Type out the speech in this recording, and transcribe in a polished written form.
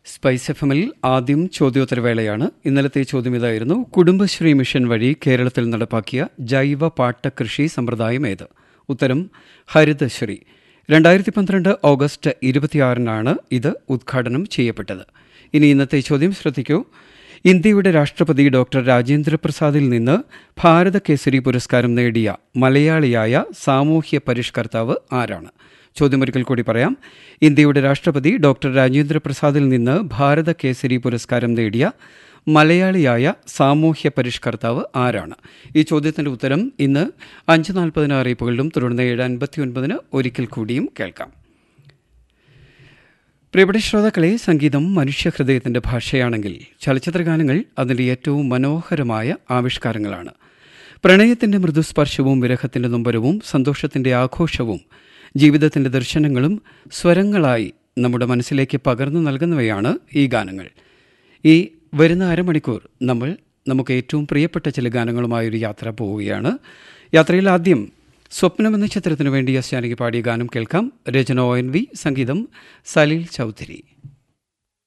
Spice F എമ്മിൽ ആദ്യം ചോദ്യോത്തരവേളയാണ്. ഇന്നലത്തെ ചോദ്യം ഇതായിരുന്നു: കുടുംബശ്രീ മിഷൻ വഴി കേരളത്തിൽ നടപ്പാക്കിയ ജൈവ പാട്ടകൃഷി സമ്പ്രദായം ഏത്? ഉത്തരം ഹരിതശ്രീ. 2012 ഓഗസ്റ്റ് 26-നാണ് ഇത് ഉദ്ഘാടനം ചെയ്യപ്പെട്ടത്. ഇനി ഇന്നത്തെ ചോദ്യം ശ്രദ്ധിക്കൂ. ഇന്ത്യയുടെ രാഷ്ട്രപതി ഡോക്ടർ രാജേന്ദ്ര പ്രസാദിൽ നിന്ന് ഭാരത കേസരി പുരസ്കാരം നേടിയ മലയാളിയായ സാമൂഹ്യ പരിഷ്കർത്താവ് ആരാണ്? ചോദ്യമൊരിക്കൽ കൂടി പറയാം. ഇന്ത്യയുടെ രാഷ്ട്രപതി ഡോക്ടർ രാജേന്ദ്ര പ്രസാദിൽ നിന്ന് ഭാരത കേസരി പുരസ്കാരം നേടിയ മലയാളിയായ സാമൂഹ്യ പരിഷ്കർത്താവ് ആരാണ്? ഈ ചോദ്യത്തിൻ്റെ ഉത്തരം ഇന്ന് 5:40 അറിയിപ്പുകളിലും തുടർന്ന് 7:59 ഒരിക്കൽ കൂടിയും കേൾക്കാം. പ്രിയപ്പെട്ട ശ്രോതാക്കളെ, സംഗീതം മനുഷ്യഹൃദയത്തിൻ്റെ ഭാഷയാണെങ്കിൽ ചലച്ചിത്രഗാനങ്ങൾ അതിൻ്റെ ഏറ്റവും മനോഹരമായ ആവിഷ്കാരങ്ങളാണ്. പ്രണയത്തിൻ്റെ മൃദുസ്പർശവും വിരഹത്തിൻ്റെ നൊമ്പരവും സന്തോഷത്തിൻ്റെ ആഘോഷവും ജീവിതത്തിൻ്റെ ദർശനങ്ങളും സ്വരങ്ങളായി നമ്മുടെ മനസ്സിലേക്ക് പകർന്നു നൽകുന്നവയാണ് ഈ ഗാനങ്ങൾ. ഈ വരുന്ന അരമണിക്കൂർ നമുക്ക് ഏറ്റവും പ്രിയപ്പെട്ട ചില ഗാനങ്ങളുമായൊരു യാത്ര പോവുകയാണ്. യാത്രയിൽ ആദ്യം സ്വപ്നം എന്ന ചിത്രത്തിനു വേണ്ടി എസ് ജാനകി പാടിയ ഗാനം കേൾക്കാം. രചന ONV, സംഗീതം സലീൽ ചൗധരി.